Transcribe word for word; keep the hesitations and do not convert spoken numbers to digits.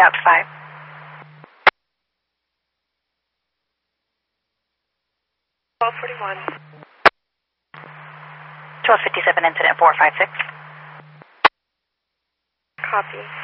Out five. twelve forty-one. twelve fifty-seven, incident four five six. Copy.